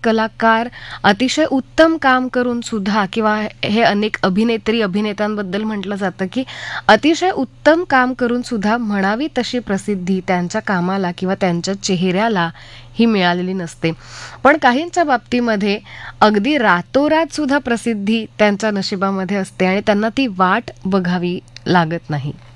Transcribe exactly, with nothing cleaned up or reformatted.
कलाकार अतिशय उत्तम काम करून सुद्धा, किंवा हे अनेक अभिनेत्री अभिनेत्यांबद्दल म्हटलं जातं की अतिशय उत्तम काम करून सुद्धा म्हणावी तशी प्रसिद्धी त्यांच्या कामाला किंवा त्यांच्या चेहऱ्याला ही मिळालेली नसते. पण काहींच्या बाबतीमध्ये अगदी रातोरात सुद्धा प्रसिद्धी त्यांच्या नशिबामध्ये असते आणि त्यांना ती वाट बघावी लागत नाही.